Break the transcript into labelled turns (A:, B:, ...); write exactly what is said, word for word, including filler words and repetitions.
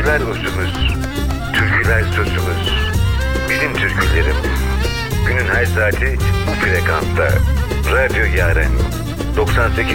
A: Sözler özümüz, türküler sözümüz. Bizim türkülerimiz. Günün her saati bu frekansta. Radyo Yaren doksan sekiz